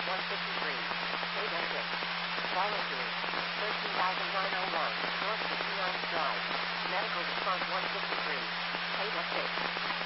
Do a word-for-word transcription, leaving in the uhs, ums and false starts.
one fifty-three. Data six. Volunteers, thirteen thousand nine hundred one. North sixty-ninth Drive. Medical response one fifty-three. Data six.